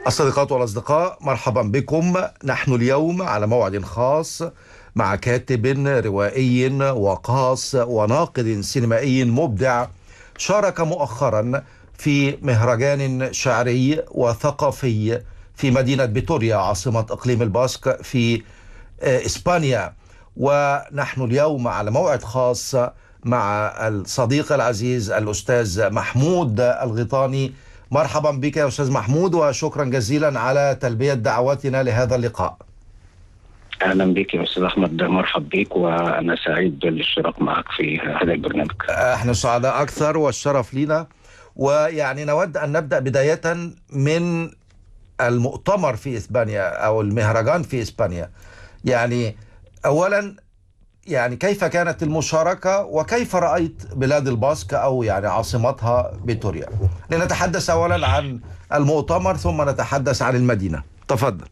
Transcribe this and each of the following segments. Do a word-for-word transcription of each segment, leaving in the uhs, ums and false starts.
الصديقات والأصدقاء، مرحبا بكم. نحن اليوم على موعد خاص مع كاتب روائي وقاص وناقد سينمائي مبدع شارك مؤخرا في مهرجان شعري وثقافي في مدينة فيتوريا عاصمة إقليم الباسك في إسبانيا. ونحن اليوم على موعد خاص مع الصديق العزيز الأستاذ محمود الغيطاني. مرحبا بك يا أستاذ محمود، وشكرا جزيلا على تلبية دعوتنا لهذا اللقاء. اهلا بك يا استاذ احمد، مرحب بك، وانا سعيد بالاشتراك معك في هذا البرنامج. احنا سعداء اكثر والشرف لنا. ويعني نود ان نبدا بدايه من المؤتمر في اسبانيا او المهرجان في اسبانيا. يعني اولا، يعني كيف كانت المشاركة وكيف رأيت بلاد الباسك أو يعني عاصمتها فيتوريا؟ لنتحدث أولا عن المؤتمر ثم نتحدث عن المدينة. تفضل.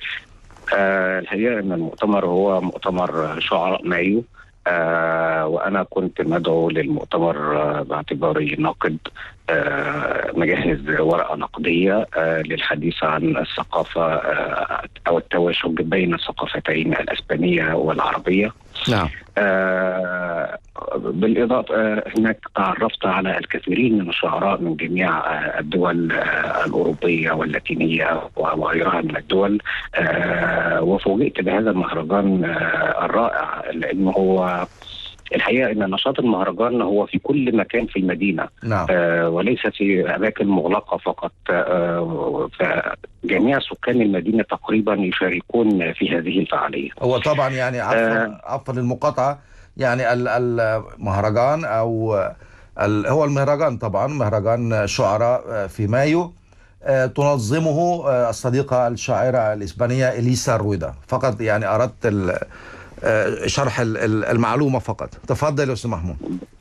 آه الحقيقة أن المؤتمر هو مؤتمر شعراء مايو، آه وأنا كنت مدعو للمؤتمر آه باعتباري ناقد، آه مجهز ورقة نقدية آه للحديث عن الثقافة آه أو التواشج بين الثقافتين الأسبانية والعربية. نعم. آه بالإضافة آه هناك تعرفت على الكثيرين من الشعراء من جميع آه الدول آه الأوروبية واللاتينية وغيرها من الدول، آه وفوجئت بهذا المهرجان آه الرائع، لأنه هو الحقيقة أن نشاط المهرجان هو في كل مكان في المدينة. نعم. آه وليس في أماكن مغلقة فقط، آه فجميع سكان المدينة تقريبا يشاركون في هذه الفعالية. هو طبعا يعني عفوا آه عفوا المقاطعة، يعني المهرجان أو هو المهرجان طبعا مهرجان شعراء في مايو، تنظمه الصديقة الشاعرة الإسبانية إليسا رويدا. فقط يعني أردت شرح المعلومة فقط. تفضل يا أستاذ محمود.